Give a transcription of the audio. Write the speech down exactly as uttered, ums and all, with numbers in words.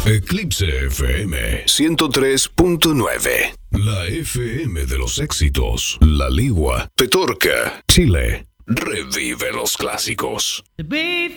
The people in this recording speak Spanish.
Eclipse F M ciento tres punto nueve. La F M de los éxitos. La Ligua, Petorca, Chile. Revive los clásicos. To be